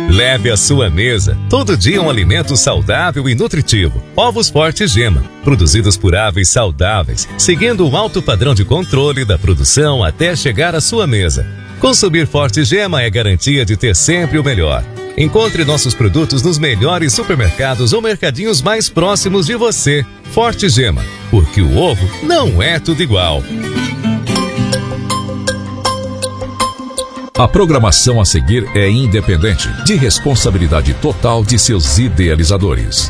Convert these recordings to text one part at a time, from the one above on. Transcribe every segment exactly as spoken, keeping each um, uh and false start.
Leve à sua mesa todo dia um alimento saudável e nutritivo. Ovos Forte Gema, produzidos por aves saudáveis, seguindo um alto padrão de controle da produção até chegar à sua mesa. Consumir Forte Gema é garantia de ter sempre o melhor. Encontre nossos produtos nos melhores supermercados ou mercadinhos mais próximos de você. Forte Gema, porque o ovo não é tudo igual. A programação a seguir é independente, de responsabilidade total de seus idealizadores.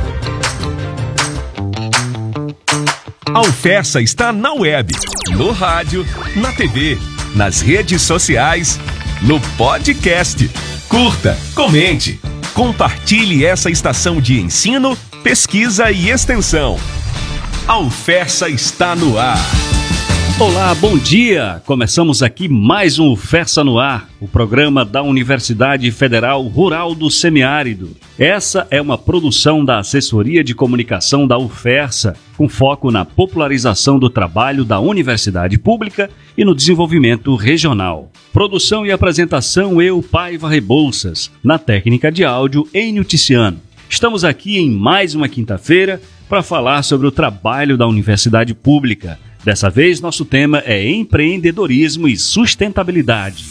A UFERSA está na web, no rádio, na T V, nas redes sociais, no podcast. Curta, comente, compartilhe essa estação de ensino, pesquisa e extensão. A UFERSA está no ar. Olá, bom dia! Começamos aqui mais um UFERSA no ar, o programa da Universidade Federal Rural do Semiárido. Essa é uma produção da Assessoria de Comunicação da UFERSA, com foco na popularização do trabalho da universidade pública e no desenvolvimento regional. Produção e apresentação eu, Paiva Rebouças, na técnica de áudio Enio Ticiano. Estamos aqui em mais uma quinta-feira para falar sobre o trabalho da universidade pública. Dessa vez, nosso tema é empreendedorismo e sustentabilidade.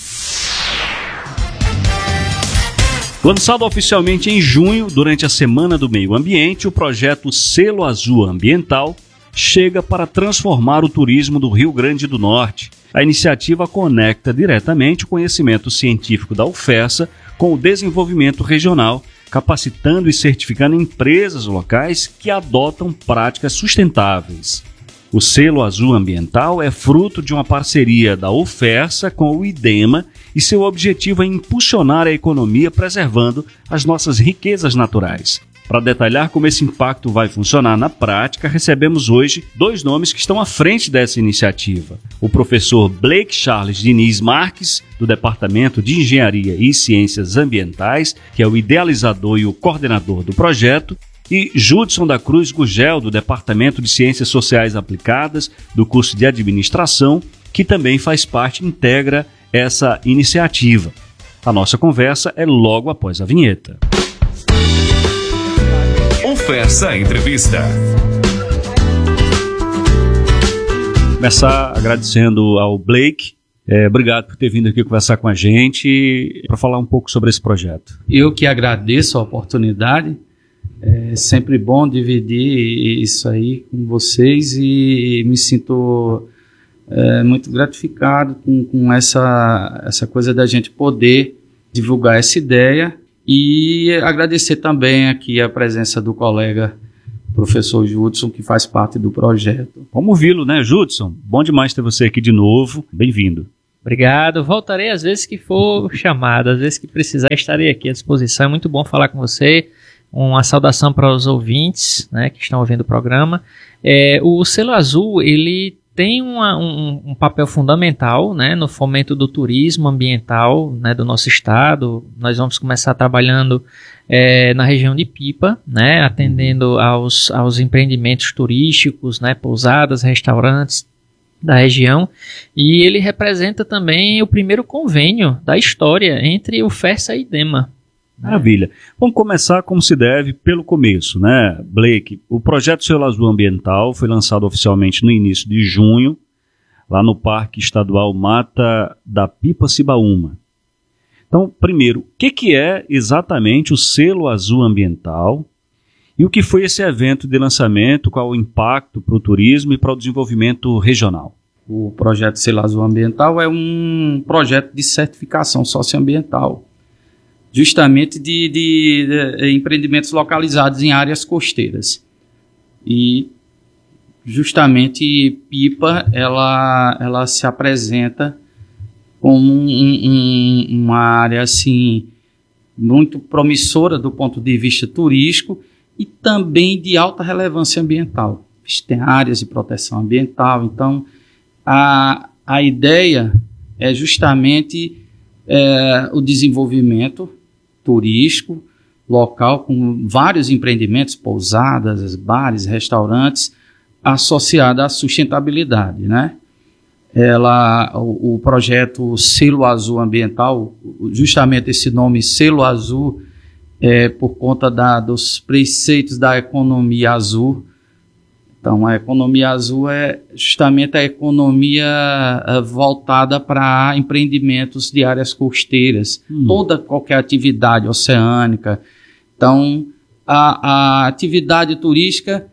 Lançado oficialmente em junho, durante a Semana do Meio Ambiente, o projeto Selo Azul Ambiental chega para transformar o turismo do Rio Grande do Norte. A iniciativa conecta diretamente o conhecimento científico da UFERSA com o desenvolvimento regional, capacitando e certificando empresas locais que adotam práticas sustentáveis. O Selo Azul Ambiental é fruto de uma parceria da UFERSA com o IDEMA e seu objetivo é impulsionar a economia preservando as nossas riquezas naturais. Para detalhar como esse impacto vai funcionar na prática, recebemos hoje dois nomes que estão à frente dessa iniciativa. O professor Blake Charles Diniz Marques, do Departamento de Engenharia e Ciências Ambientais, que é o idealizador e o coordenador do projeto, e Judson da Cruz Gugel, do Departamento de Ciências Sociais Aplicadas, do curso de Administração, que também faz parte e integra essa iniciativa. A nossa conversa é logo após a vinheta. UFERSA Entrevista. Começar agradecendo ao Blake. É, obrigado por ter vindo aqui conversar com a gente para falar um pouco sobre esse projeto. Eu que agradeço a oportunidade. É sempre bom dividir isso aí com vocês e me sinto é, muito gratificado com, com essa, essa coisa da gente poder divulgar essa ideia e agradecer também aqui a presença do colega professor Judson, que faz parte do projeto. Vamos ouvi-lo, né, Judson? Bom demais ter você aqui de novo. Bem-vindo. Obrigado. Voltarei às vezes que for chamado, às vezes que precisar, estarei aqui à disposição. É muito bom falar com você. Uma saudação para os ouvintes, né, que estão ouvindo o programa. É, o Selo Azul, ele tem uma, um, um papel fundamental, né, no fomento do turismo ambiental, né, do nosso estado. Nós vamos começar trabalhando é, na região de Pipa, né, atendendo aos, aos empreendimentos turísticos, né, pousadas, restaurantes da região. E ele representa também o primeiro convênio da história entre o UFERSA e IDEMA. Maravilha. Vamos começar como se deve pelo começo, né, Blake? O projeto Selo Azul Ambiental foi lançado oficialmente no início de junho, lá no Parque Estadual Mata da Pipa-Cibaúma. Então, primeiro, o que, que é exatamente o Selo Azul Ambiental e o que foi esse evento de lançamento, qual o impacto para o turismo e para o desenvolvimento regional? O projeto Selo Azul Ambiental é um projeto de certificação socioambiental, justamente de, de, de empreendimentos localizados em áreas costeiras. E justamente Pipa, ela, ela se apresenta como um, um, uma área assim, muito promissora do ponto de vista turístico e também de alta relevância ambiental. Tem áreas de proteção ambiental, então a, a ideia é justamente é, o desenvolvimento turístico local com vários empreendimentos, pousadas, bares, restaurantes associados à sustentabilidade, né? ela, o, o projeto Selo Azul Ambiental, justamente esse nome Selo Azul, é por conta da, dos preceitos da economia azul. Então, a economia azul é justamente a economia voltada para empreendimentos de áreas costeiras, hum. toda qualquer atividade oceânica. Então, a, a atividade turística,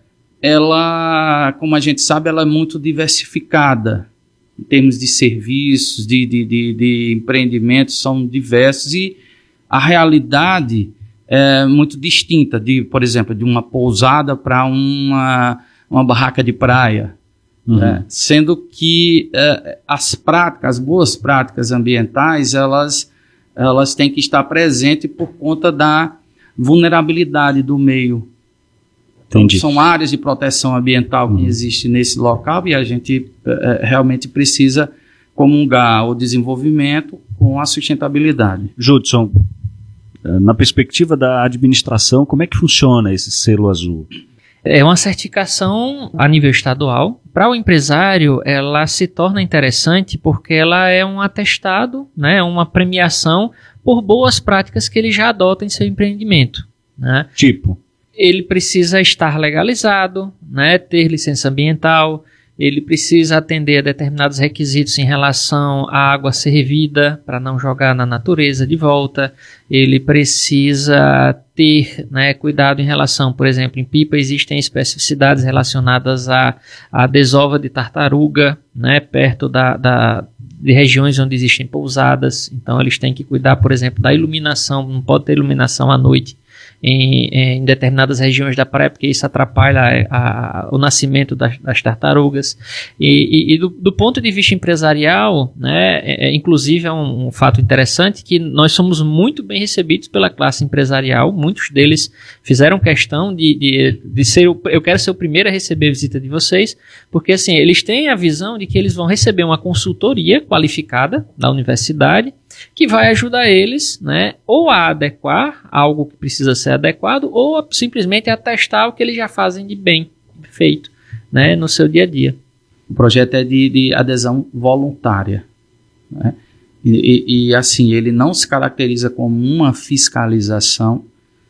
ela, como a gente sabe, ela é muito diversificada. Em termos de serviços, de, de, de, de empreendimentos, são diversos, e a realidade é muito distinta, de, por exemplo, de uma pousada para uma, uma barraca de praia, uhum. né? Sendo que é, as práticas, as boas práticas ambientais, elas, elas têm que estar presentes por conta da vulnerabilidade do meio. Então, são áreas de proteção ambiental que uhum. existem nesse local, e a gente é, realmente precisa comungar o desenvolvimento com a sustentabilidade. Judson, na perspectiva da administração, como é que funciona esse selo azul? É uma certificação a nível estadual. Para o empresário, ela se torna interessante porque ela é um atestado, né, uma premiação por boas práticas que ele já adota em seu empreendimento. Né? Tipo? Ele precisa estar legalizado, né, ter licença ambiental, ele precisa atender a determinados requisitos em relação à água servida, para não jogar na natureza de volta, ele precisa ter, né, cuidado em relação, por exemplo, em Pipa existem especificidades relacionadas à, à desova de tartaruga, né, perto da, da, de regiões onde existem pousadas, então eles têm que cuidar, por exemplo, da iluminação, não pode ter iluminação à noite, Em, em determinadas regiões da praia, porque isso atrapalha a, a, o nascimento das, das tartarugas. E, e, e do, do ponto de vista empresarial, né, é, é, inclusive é um, um fato interessante que nós somos muito bem recebidos pela classe empresarial, muitos deles fizeram questão de, de, de ser, o, eu quero ser o primeiro a receber a visita de vocês, porque assim, eles têm a visão de que eles vão receber uma consultoria qualificada da universidade, que vai ajudar eles, né, ou a adequar algo que precisa ser adequado, ou a, simplesmente a testar o que eles já fazem de bem feito, né, no seu dia a dia. O projeto é de, de adesão voluntária, né, e, e, e assim, ele não se caracteriza como uma fiscalização.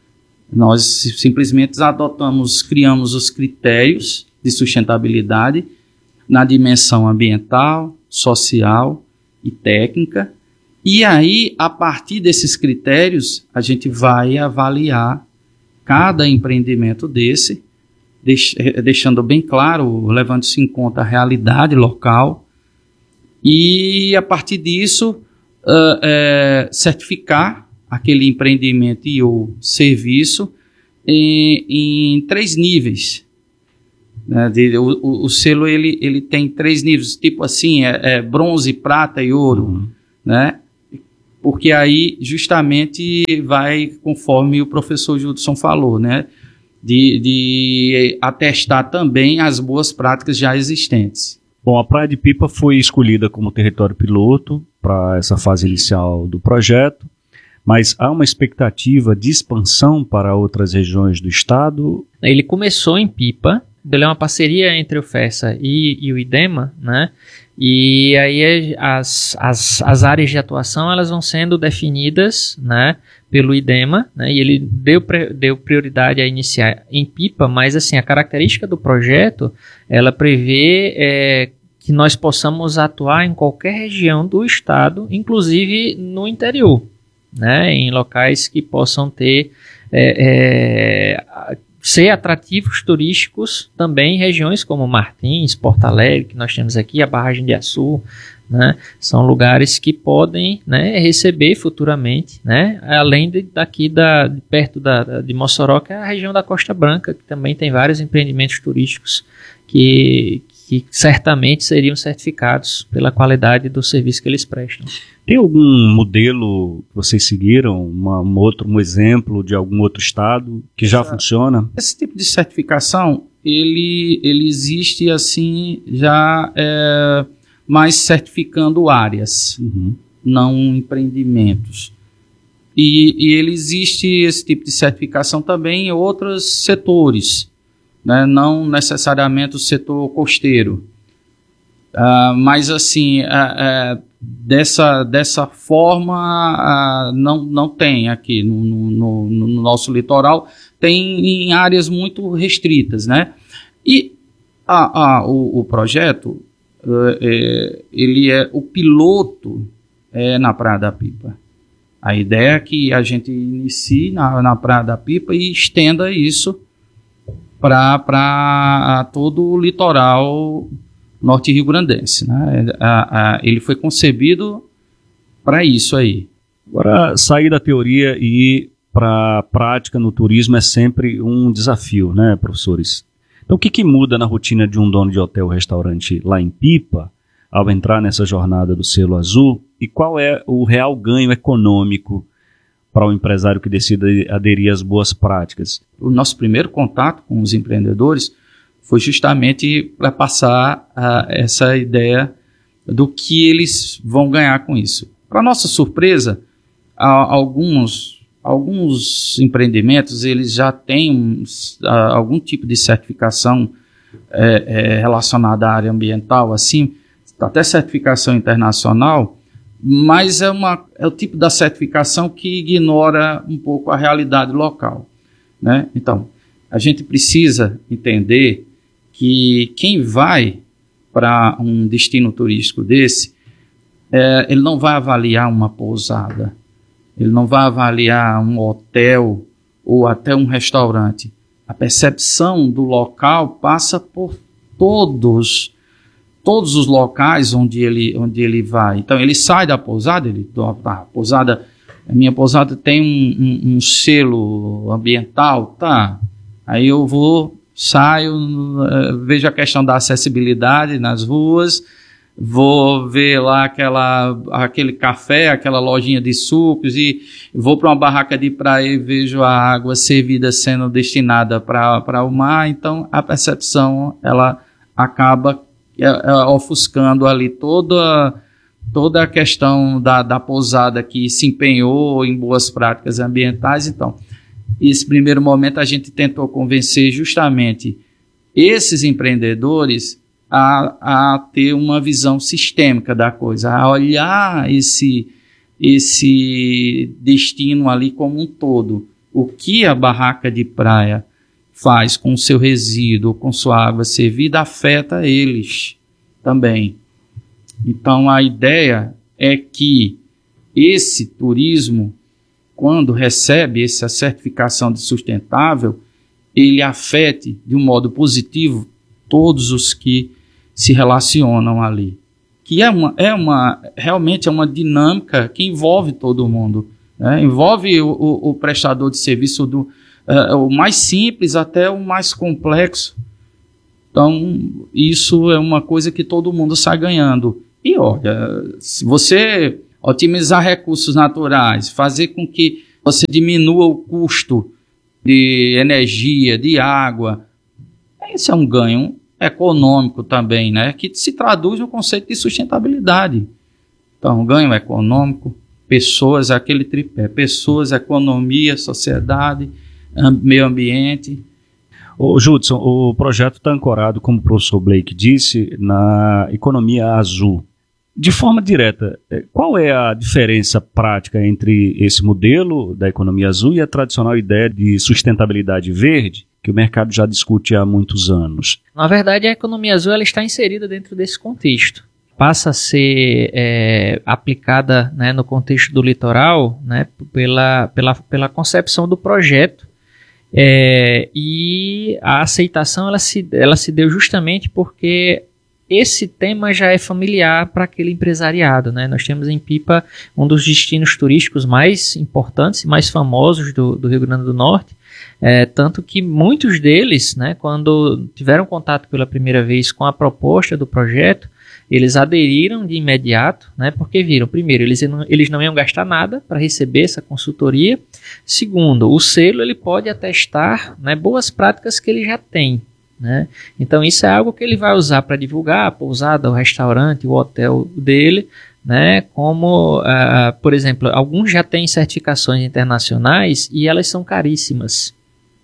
Nós simplesmente adotamos, criamos os critérios de sustentabilidade na dimensão ambiental, social e técnica. E aí, a partir desses critérios, a gente vai avaliar cada empreendimento desse, deix- deixando bem claro, levando-se em conta a realidade local, e a partir disso, uh, é, certificar aquele empreendimento e ou serviço em, em três níveis. Né? De, o, o, o selo ele, ele tem três níveis, tipo assim, é, é bronze, prata e ouro, uhum. né? Porque aí justamente vai conforme o professor Judson falou, né, de, de atestar também as boas práticas já existentes. Bom, a Praia de Pipa foi escolhida como território piloto para essa fase inicial do projeto, mas há uma expectativa de expansão para outras regiões do estado? Ele começou em Pipa, ele é uma parceria entre o FESA e, e o IDEMA, né? E aí as, as, as áreas de atuação elas vão sendo definidas, né, pelo IDEMA, né, e ele deu, deu prioridade a iniciar em Pipa, mas assim, a característica do projeto, ela prevê é, que nós possamos atuar em qualquer região do estado, inclusive no interior, né, em locais que possam ter... É, é, ser atrativos turísticos também em regiões como Martins, Porto Alegre, que nós temos aqui, a Barragem de Açu, né? São lugares que podem, né, receber futuramente, né? Além de, daqui da, de perto da, de Mossoró, que é a região da Costa Branca, que também tem vários empreendimentos turísticos que, que certamente seriam certificados pela qualidade do serviço que eles prestam. Tem algum modelo que vocês seguiram, uma, um, outro, um exemplo de algum outro estado que já Essa, funciona? Esse tipo de certificação, ele, ele existe assim, já é, mais certificando áreas, uhum. não empreendimentos. E, e ele existe esse tipo de certificação também em outros setores, né? Não necessariamente o setor costeiro. Uh, mas assim, uh, uh, dessa, dessa forma uh, não, não tem aqui no, no, no, no nosso litoral, tem em áreas muito restritas, né? E a, a, o, o projeto, uh, é, ele é o piloto é, na Praia da Pipa. A ideia é que a gente inicie na, na Praia da Pipa e estenda isso para todo o litoral norte rio-grandense, né? A, a, ele foi concebido para isso aí. Agora, sair da teoria e ir para a prática no turismo é sempre um desafio, né, professores? Então, o que, que muda na rotina de um dono de hotel ou restaurante lá em Pipa ao entrar nessa jornada do selo azul, e qual é o real ganho econômico para o empresário que decida aderir às boas práticas? O nosso primeiro contato com os empreendedores foi justamente para passar uh, essa ideia do que eles vão ganhar com isso. Para nossa surpresa, uh, alguns, alguns empreendimentos eles já têm um, uh, algum tipo de certificação é, é, relacionada à área ambiental, assim, até certificação internacional, mas é, uma, é o tipo da certificação que ignora um pouco a realidade local, né? Então, a gente precisa entender que quem vai para um destino turístico desse, é, ele não vai avaliar uma pousada, ele não vai avaliar um hotel ou até um restaurante. A percepção do local passa por todos todos os locais onde ele, onde ele vai. Então, ele sai da pousada, ele, a pousada, a minha pousada tem um, um, um selo ambiental, tá? Aí eu vou, saio, uh, vejo a questão da acessibilidade nas ruas, vou ver lá aquela, aquele café, aquela lojinha de sucos, e vou para uma barraca de praia e vejo a água servida sendo destinada para o mar. Então, a percepção, ela acaba ofuscando ali toda, toda a questão da, da pousada que se empenhou em boas práticas ambientais. Então, nesse primeiro momento a gente tentou convencer justamente esses empreendedores a, a ter uma visão sistêmica da coisa, a olhar esse, esse destino ali como um todo. O que a barraca de praia faz com o seu resíduo, com sua água servida, afeta eles também. Então, a ideia é que esse turismo, quando recebe essa certificação de sustentável, ele afete de um modo positivo todos os que se relacionam ali. Que é uma, é uma, realmente é uma dinâmica que envolve todo mundo, né? Envolve o, o, o prestador de serviço do Uh, o mais simples até o mais complexo. Então, isso é uma coisa que todo mundo sai ganhando. E olha, se você otimizar recursos naturais, fazer com que você diminua o custo de energia, de água, esse é um ganho econômico também, né? Que se traduz no conceito de sustentabilidade. Então, ganho econômico, pessoas, aquele tripé, pessoas, economia, sociedade, meio ambiente. Ô, Judson, o projeto está ancorado, como o professor Blake disse, na economia azul. De forma direta, qual é a diferença prática entre esse modelo da economia azul e a tradicional ideia de sustentabilidade verde, que o mercado já discute há muitos anos? Na verdade, a economia azul ela está inserida dentro desse contexto. Passa a ser é, aplicada, né, no contexto do litoral, né, pela, pela, pela concepção do projeto. É, e a aceitação ela se, ela se deu justamente porque esse tema já é familiar para aquele empresariado, né? Nós temos em Pipa um dos destinos turísticos mais importantes e mais famosos do, do Rio Grande do Norte, é, tanto que muitos deles, né, quando tiveram contato pela primeira vez com a proposta do projeto, eles aderiram de imediato, né, porque viram, primeiro, eles não, eles não iam gastar nada para receber essa consultoria. Segundo, o selo ele pode atestar, né, boas práticas que ele já tem, né? Então isso é algo que ele vai usar para divulgar a pousada, o restaurante, o hotel dele, né, como, uh, por exemplo, alguns já têm certificações internacionais e elas são caríssimas.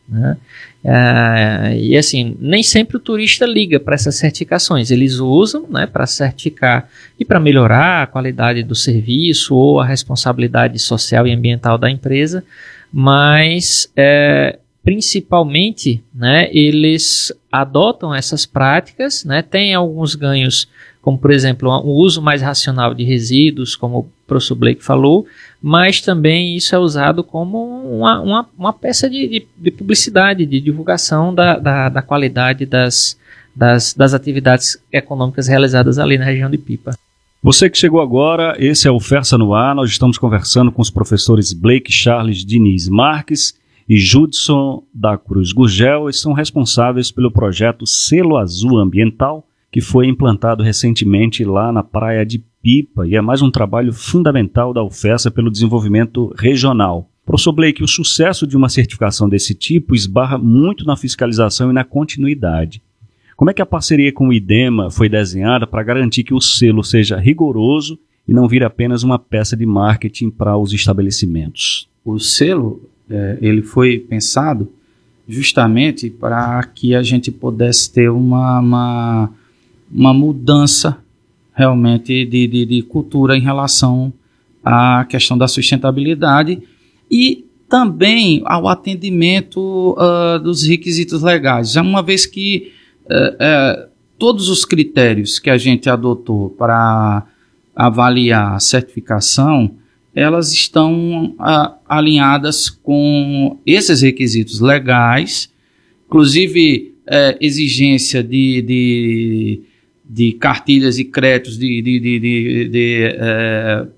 né? Ah, e assim, nem sempre o turista liga para essas certificações, eles usam, né, para certificar e para melhorar a qualidade do serviço ou a responsabilidade social e ambiental da empresa, mas é, principalmente, né, eles adotam essas práticas, né, tem alguns ganhos, como por exemplo o uso mais racional de resíduos, como o professor Blake falou, mas também isso é usado como uma, uma, uma peça de, de, de publicidade, de divulgação da, da, da qualidade das, das, das atividades econômicas realizadas ali na região de Pipa. Você que chegou agora, esse é o Fersa no Ar, nós estamos conversando com os professores Blake Charles Diniz Marques e Judson da Cruz Gurgel. Eles são responsáveis pelo projeto Selo Azul Ambiental, que foi implantado recentemente lá na praia de Pipa, e é mais um trabalho fundamental da UFESA pelo desenvolvimento regional. Professor Blake, o sucesso de uma certificação desse tipo esbarra muito na fiscalização e na continuidade. Como é que a parceria com o IDEMA foi desenhada para garantir que o selo seja rigoroso e não vire apenas uma peça de marketing para os estabelecimentos? O selo, é, ele foi pensado justamente para que a gente pudesse ter uma, uma, uma mudança realmente de, de, de cultura em relação à questão da sustentabilidade e também ao atendimento uh, dos requisitos legais. Já uma vez que uh, uh, todos os critérios que a gente adotou para avaliar a certificação, elas estão uh, alinhadas com esses requisitos legais, inclusive uh, exigência de... de de cartilhas e créditos de, de, de, de, de é,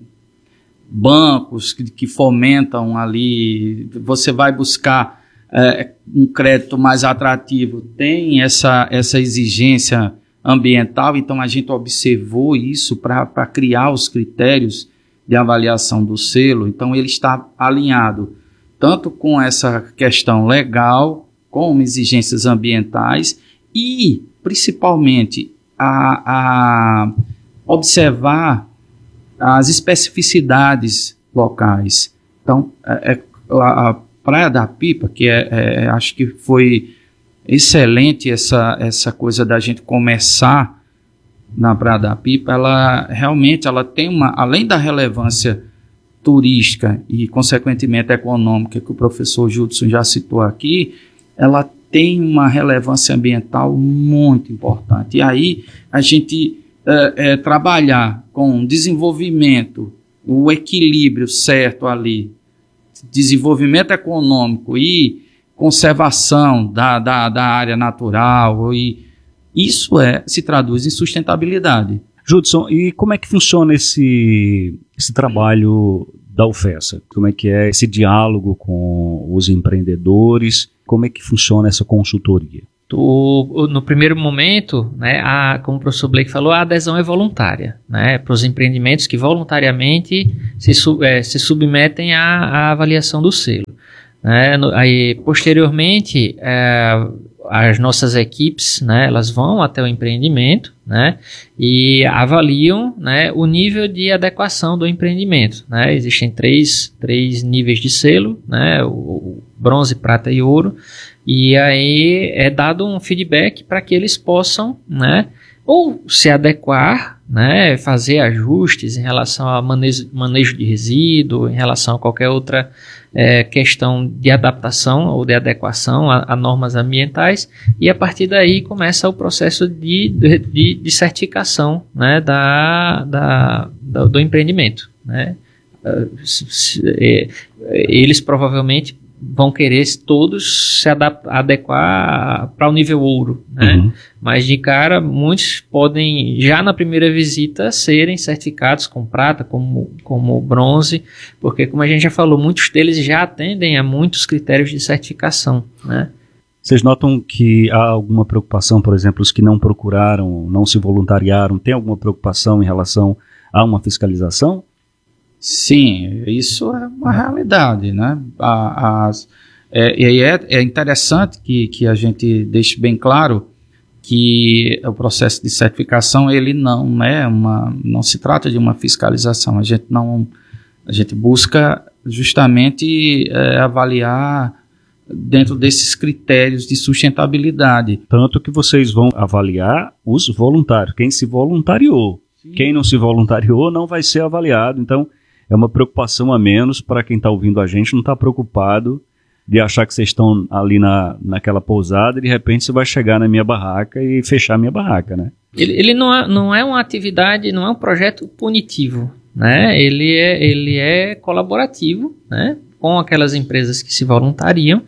bancos que, que fomentam ali, você vai buscar é, um crédito mais atrativo, tem essa, essa exigência ambiental, então a gente observou isso para criar os critérios de avaliação do selo, então ele está alinhado tanto com essa questão legal, como exigências ambientais e, principalmente, A, a observar as especificidades locais. Então, é, é, a, a Praia da Pipa, que é, é, acho que foi excelente essa, essa coisa da gente começar na Praia da Pipa, ela realmente ela tem uma, além da relevância turística e, consequentemente, econômica, que o professor Judson já citou aqui, ela tem uma relevância ambiental muito importante. E aí a gente é, é, trabalhar com desenvolvimento, o equilíbrio certo ali, desenvolvimento econômico e conservação da, da, da área natural, e isso é, se traduz em sustentabilidade. Judson, e como é que funciona esse, esse trabalho da UFESA? Como é que é esse diálogo com os empreendedores? Como é que funciona essa consultoria? Do, no primeiro momento, né, a, como o professor Blake falou, a adesão é voluntária, né, para os empreendimentos que voluntariamente se, sub, é, se submetem à, à avaliação do selo. Né, no, aí, posteriormente, é, as nossas equipes, né, elas vão até o empreendimento, né, e avaliam, né, o nível de adequação do empreendimento. Né. Existem três, três níveis de selo, né, o, o bronze, prata e ouro, e aí é dado um feedback para que eles possam, né, ou se adequar, né, fazer ajustes em relação ao manejo, manejo de resíduo, em relação a qualquer outra é, questão de adaptação ou de adequação a, a normas ambientais, e a partir daí começa o processo de, de, de certificação, né, da, da, da, do empreendimento. Né. Eles provavelmente vão querer todos se adequar para o nível ouro, né? Uhum. Mas de cara, muitos podem, já na primeira visita, serem certificados com prata, como, como bronze, porque, como a gente já falou, muitos deles já atendem a muitos critérios de certificação, né? Vocês notam que há alguma preocupação, por exemplo, os que não procuraram, não se voluntariaram, tem alguma preocupação em relação a uma fiscalização? Sim, isso é uma realidade, né? A, as, é, e é, é interessante que, que a gente deixe bem claro que o processo de certificação, ele não é uma, não se trata de uma fiscalização. A gente não, a gente busca justamente é, avaliar dentro desses critérios de sustentabilidade. Tanto que vocês vão avaliar os voluntários, quem se voluntariou. Sim. Quem não se voluntariou não vai ser avaliado, então é uma preocupação a menos para quem está ouvindo a gente, não está preocupado de achar que vocês estão ali na, naquela pousada e de repente você vai chegar na minha barraca e fechar a minha barraca, né? Ele, ele não, é, não é uma atividade, não é um projeto punitivo, né? Ele é, ele é colaborativo, né? Com aquelas empresas que se voluntariam,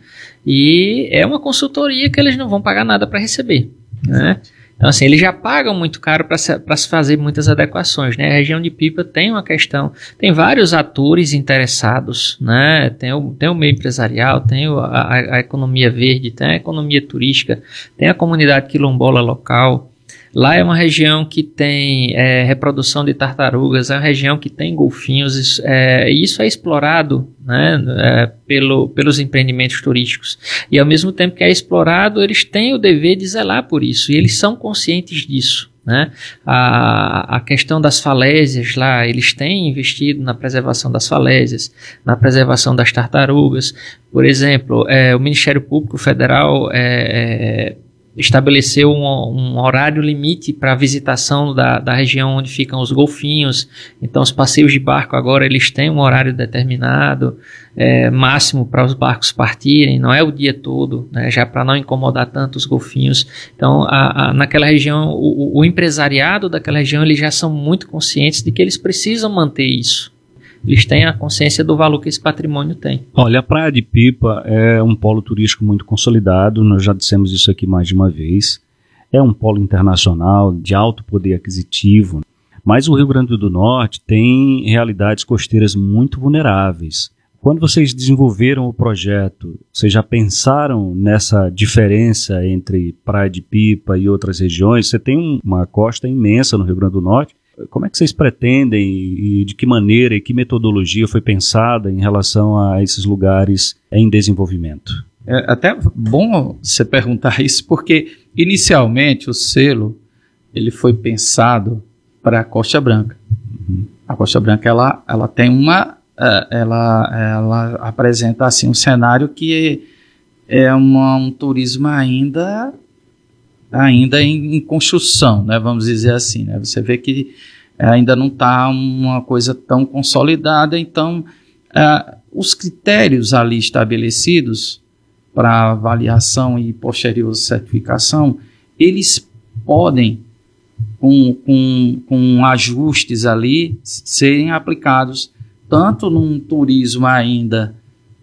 e é uma consultoria que eles não vão pagar nada para receber, né? Então, assim, eles já pagam muito caro para se, se fazer muitas adequações, né? A região de Pipa tem uma questão, tem vários atores interessados, né? Tem o, tem o meio empresarial, tem o, a, a economia verde, tem a economia turística, tem a comunidade quilombola local. Lá é uma região que tem é, reprodução de tartarugas, é uma região que tem golfinhos, é, e isso é explorado, né, é, pelo, pelos empreendimentos turísticos. E ao mesmo tempo que é explorado, eles têm o dever de zelar por isso, e eles são conscientes disso, né? A, a questão das falésias lá, eles têm investido na preservação das falésias, na preservação das tartarugas. Por exemplo, é, o Ministério Público Federal é, é, estabeleceu um, um horário limite para a visitação da, da região onde ficam os golfinhos. Então os passeios de barco agora eles têm um horário determinado, é, máximo para os barcos partirem, não é o dia todo, né, já para não incomodar tanto os golfinhos. Então a, a, naquela região, o, o empresariado daquela região, eles já são muito conscientes de que eles precisam manter isso. Eles têm a consciência do valor que esse patrimônio tem. Olha, a Praia de Pipa é um polo turístico muito consolidado, nós já dissemos isso aqui mais de uma vez. É um polo internacional, de alto poder aquisitivo, mas o Rio Grande do Norte tem realidades costeiras muito vulneráveis. Quando vocês desenvolveram o projeto, vocês já pensaram nessa diferença entre Praia de Pipa e outras regiões? Você tem uma costa imensa no Rio Grande do Norte. Como é que vocês pretendem e de que maneira e que metodologia foi pensada em relação a esses lugares em desenvolvimento? É até bom você perguntar isso, porque inicialmente o selo ele foi pensado para a Costa Branca. Uhum. A Costa Branca ela, ela tem uma, ela, ela apresenta assim um cenário que é uma, um turismo ainda ainda em, em construção, né, vamos dizer assim, né? Você vê que ainda não está uma coisa tão consolidada, então uh, os critérios ali estabelecidos para avaliação e posterior certificação, eles podem, com, com, com ajustes ali, serem aplicados tanto num turismo ainda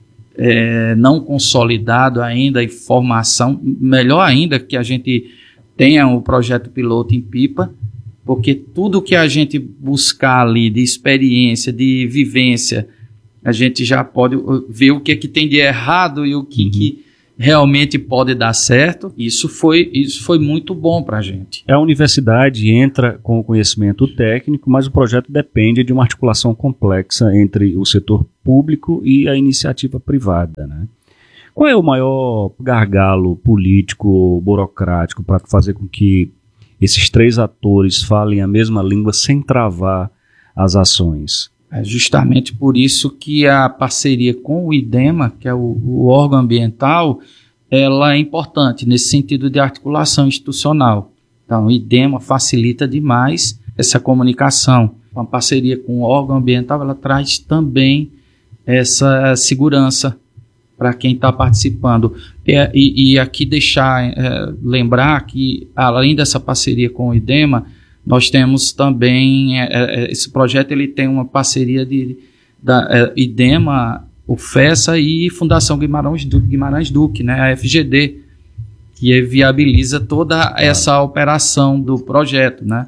é, não consolidado ainda, em formação, melhor ainda que a gente tenha o projeto piloto em Pipa, porque tudo que a gente buscar ali de experiência, de vivência, a gente já pode ver o que, é que tem de errado e o que, uhum. que realmente pode dar certo. Isso foi, isso foi muito bom para a gente. A universidade entra com o conhecimento técnico, mas o projeto depende de uma articulação complexa entre o setor público e a iniciativa privada, né? Qual é o maior gargalo político, burocrático, para fazer com que esses três atores falem a mesma língua sem travar as ações? É justamente por isso que a parceria com o IDEMA, que é o, o órgão ambiental, ela é importante nesse sentido de articulação institucional. Então, o IDEMA facilita demais essa comunicação. A parceria com o órgão ambiental, ela traz também essa segurança para quem está participando. É, e, e aqui deixar, é, lembrar que, além dessa parceria com o IDEMA, nós temos também, é, esse projeto ele tem uma parceria de, da é, IDEMA, o FESA e Fundação Guimarães Duque, Guimarães Duque, né, a F G D, que viabiliza toda essa operação do projeto, né,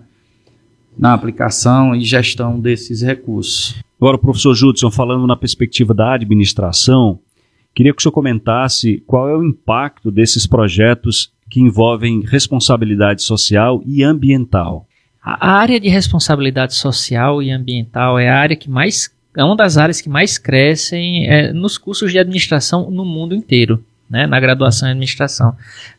na aplicação e gestão desses recursos. Agora, professor Judson, falando na perspectiva da administração, queria que o senhor comentasse qual é o impacto desses projetos que envolvem responsabilidade social e ambiental. A área de responsabilidade social e ambiental é a área que mais, é uma das áreas que mais crescem é, nos cursos de administração no mundo inteiro, né, na graduação em administração.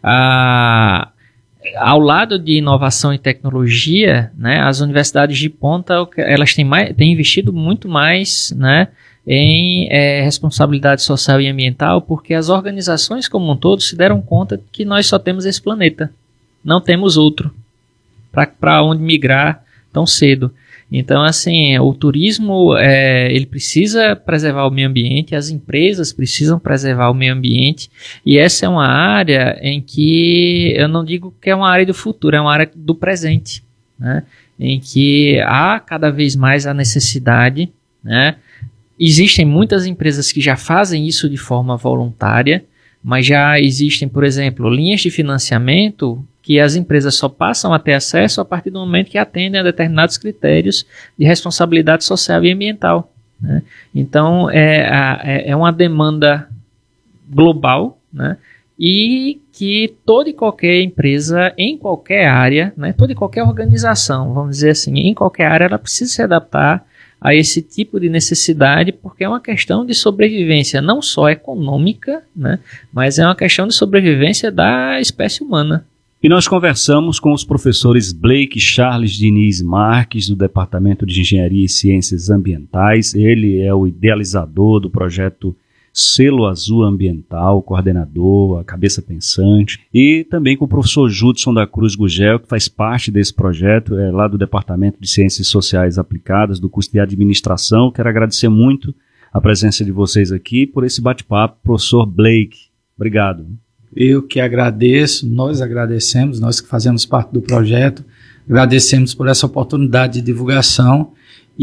Ah, ao lado de inovação e tecnologia, né, as universidades de ponta elas têm, mais, têm investido muito mais, né, em é, responsabilidade social e ambiental, porque as organizações como um todo se deram conta que nós só temos esse planeta, não temos outro para onde migrar tão cedo. Então, assim, o turismo, é, ele precisa preservar o meio ambiente, as empresas precisam preservar o meio ambiente, e essa é uma área em que, eu não digo que é uma área do futuro, é uma área do presente, né? Em que há cada vez mais a necessidade, né? Existem muitas empresas que já fazem isso de forma voluntária, mas já existem, por exemplo, linhas de financiamento que as empresas só passam a ter acesso a partir do momento que atendem a determinados critérios de responsabilidade social e ambiental, né? Então, é, é uma demanda global, né? E que toda e qualquer empresa, em qualquer área, né? Toda e qualquer organização, vamos dizer assim, em qualquer área, ela precisa se adaptar a esse tipo de necessidade, porque é uma questão de sobrevivência não só econômica, né? Mas é uma questão de sobrevivência da espécie humana. E nós conversamos com os professores Blake Charles Diniz Marques, do Departamento de Engenharia e Ciências Ambientais. Ele é o idealizador do projeto Selo Azul Ambiental, coordenador, a cabeça pensante. E também com o professor Judson da Cruz Gugel, que faz parte desse projeto, é lá do Departamento de Ciências Sociais Aplicadas, do curso de Administração. Quero agradecer muito a presença de vocês aqui por esse bate-papo. Professor Blake, obrigado. Eu que agradeço, nós agradecemos, nós que fazemos parte do projeto, agradecemos por essa oportunidade de divulgação,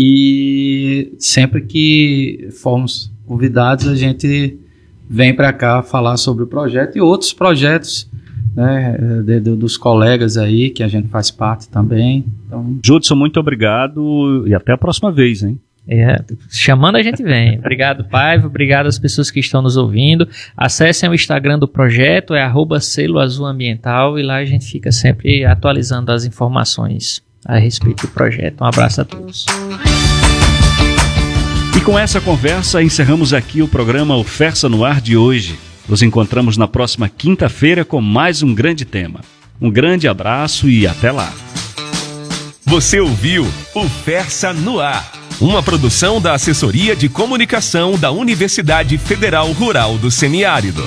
e sempre que formos convidados a gente vem para cá falar sobre o projeto e outros projetos, né, de, de, dos colegas aí que a gente faz parte também. Então... Judson, muito obrigado e até a próxima vez, hein? É, chamando a gente vem. Obrigado, Paiva, obrigado às pessoas que estão nos ouvindo. Acessem o Instagram do projeto, é arroba Selo Azul Ambiental, e lá a gente fica sempre atualizando as informações a respeito do projeto. Um abraço a todos. E com essa conversa encerramos aqui o programa Ofersa no Ar de hoje. Nos encontramos na próxima quinta-feira com mais um grande tema. Um grande abraço e até lá. Você ouviu Ofersa no Ar, uma produção da Assessoria de Comunicação da Universidade Federal Rural do Semiárido.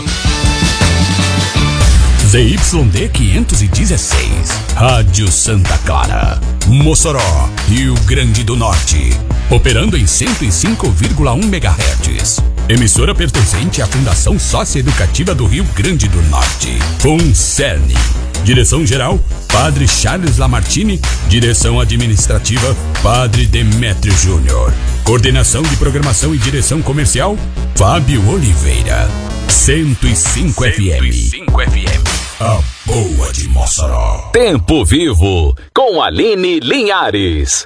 Z Y D quinhentos e dezesseis, Rádio Santa Clara, Mossoró, Rio Grande do Norte, operando em cento e cinco vírgula um megahertz. Emissora pertencente à Fundação Socioeducativa do Rio Grande do Norte, FUNCERN. Direção-geral, Padre Charles Lamartine. Direção administrativa, Padre Demétrio Júnior. Coordenação de programação e direção comercial, Fábio Oliveira. cento e cinco F M. cento e cinco F M. A boa de Mossoró. Tempo Vivo, com Aline Linhares.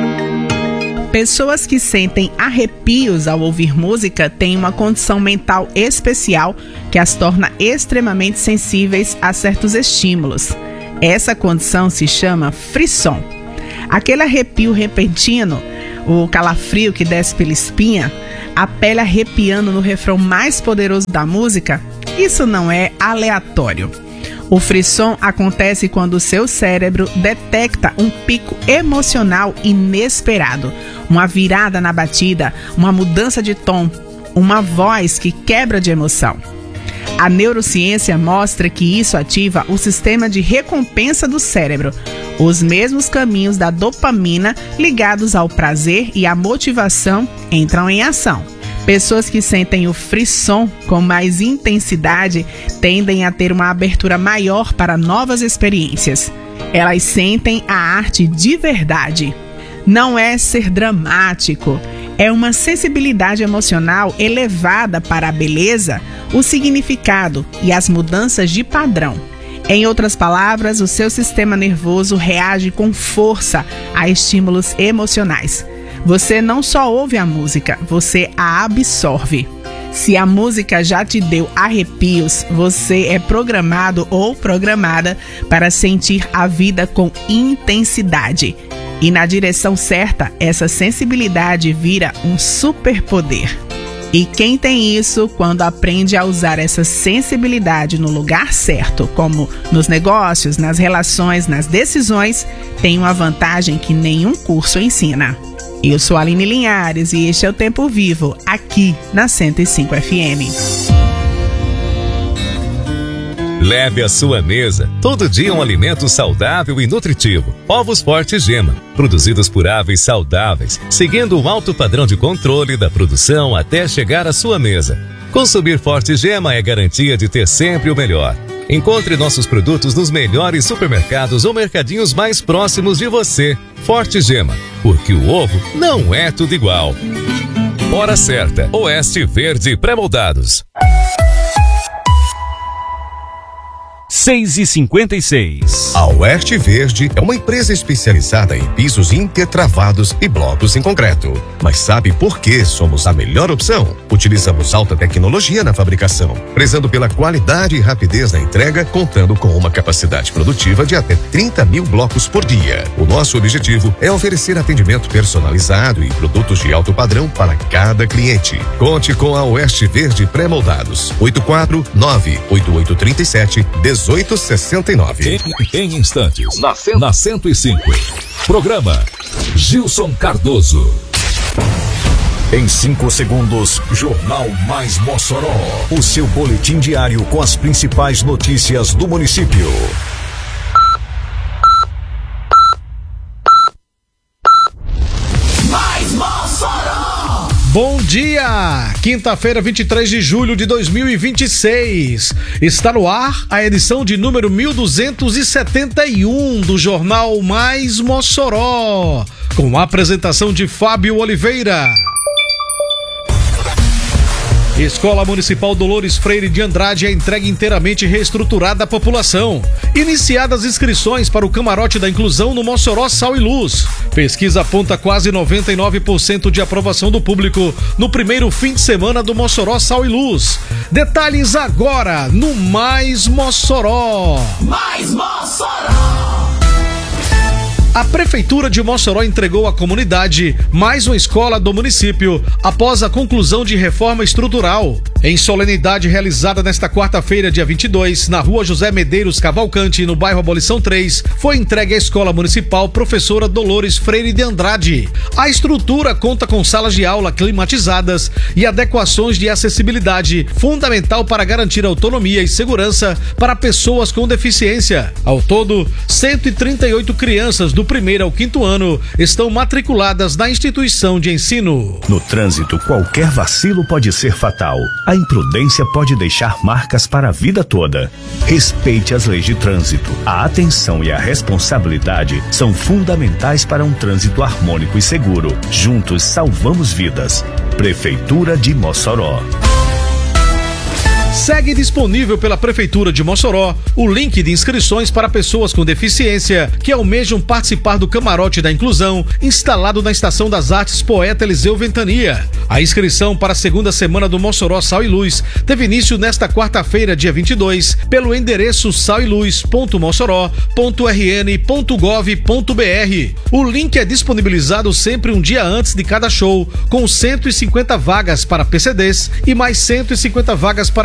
Pessoas que sentem arrepios ao ouvir música têm uma condição mental especial que as torna extremamente sensíveis a certos estímulos. Essa condição se chama frisson. Aquele arrepio repentino, o calafrio que desce pela espinha, a pele arrepiando no refrão mais poderoso da música, isso não é aleatório. O frisson acontece quando o seu cérebro detecta um pico emocional inesperado, uma virada na batida, uma mudança de tom, uma voz que quebra de emoção. A neurociência mostra que isso ativa o sistema de recompensa do cérebro, os mesmos caminhos da dopamina ligados ao prazer e à motivação entram em ação. Pessoas que sentem o frisson com mais intensidade tendem a ter uma abertura maior para novas experiências. Elas sentem a arte de verdade. Não é ser dramático, é uma sensibilidade emocional elevada para a beleza, o significado e as mudanças de padrão. Em outras palavras, o seu sistema nervoso reage com força a estímulos emocionais. Você não só ouve a música, você a absorve. Se a música já te deu arrepios, você é programado ou programada para sentir a vida com intensidade. E na direção certa, essa sensibilidade vira um superpoder. E quem tem isso, quando aprende a usar essa sensibilidade no lugar certo, como nos negócios, nas relações, nas decisões, tem uma vantagem que nenhum curso ensina. Eu sou a Aline Linhares e este é o Tempo Vivo, aqui na cento e cinco F M. Leve à sua mesa todo dia um alimento saudável e nutritivo. Ovos Forte Gema, produzidos por aves saudáveis, seguindo um alto padrão de controle da produção até chegar à sua mesa. Consumir Forte Gema é garantia de ter sempre o melhor. Encontre nossos produtos nos melhores supermercados ou mercadinhos mais próximos de você. Forte Gema, porque o ovo não é tudo igual. Hora certa, Oeste Verde Pré-moldados. seis e cinquenta e seis. A Oeste Verde é uma empresa especializada em pisos intertravados e blocos em concreto. Mas sabe por que somos a melhor opção? Utilizamos alta tecnologia na fabricação, prezando pela qualidade e rapidez na entrega, contando com uma capacidade produtiva de até trinta mil blocos por dia. O nosso objetivo é oferecer atendimento personalizado e produtos de alto padrão para cada cliente. Conte com a Oeste Verde Pré-moldados. oito quatro nove oito oito três sete um oito seis nove. Em, em instantes, na, na cento e cinco. Programa Gilson Cardoso. Em cinco segundos, Jornal Mais Mossoró. O seu boletim diário com as principais notícias do município. Mais Mossoró! Bom dia! Quinta-feira, vinte e três de julho de dois mil e vinte e seis. Está no ar a edição de número mil duzentos e setenta e um do Jornal Mais Mossoró, com a apresentação de Fábio Oliveira. Escola Municipal Dolores Freire de Andrade é entregue inteiramente reestruturada à população. Iniciadas inscrições para o Camarote da Inclusão no Mossoró Sal e Luz. Pesquisa aponta quase noventa e nove por cento de aprovação do público no primeiro fim de semana do Mossoró Sal e Luz. Detalhes agora no Mais Mossoró. Mais Mossoró! A Prefeitura de Mossoró entregou à comunidade mais uma escola do município após a conclusão de reforma estrutural. Em solenidade realizada nesta quarta-feira, dia vinte e dois, na rua José Medeiros Cavalcante, no bairro Abolição três, foi entregue à Escola Municipal Professora Dolores Freire de Andrade. A estrutura conta com salas de aula climatizadas e adequações de acessibilidade, fundamental para garantir autonomia e segurança para pessoas com deficiência. Ao todo, cento e trinta e oito crianças do primeiro ao quinto ano estão matriculadas na instituição de ensino. No trânsito, qualquer vacilo pode ser fatal. A imprudência pode deixar marcas para a vida toda. Respeite as leis de trânsito. A atenção e a responsabilidade são fundamentais para um trânsito harmônico e seguro. Juntos salvamos vidas. Prefeitura de Mossoró. Segue disponível pela Prefeitura de Mossoró o link de inscrições para pessoas com deficiência que almejam participar do Camarote da Inclusão, instalado na Estação das Artes Poeta Eliseu Ventania. A inscrição para a segunda semana do Mossoró Sal e Luz teve início nesta quarta-feira, dia vinte e dois, pelo endereço sal e luz ponto mossoró ponto r n ponto gov ponto b r. O link é disponibilizado sempre um dia antes de cada show, com cento e cinquenta vagas para P C Ds e mais cento e cinquenta vagas para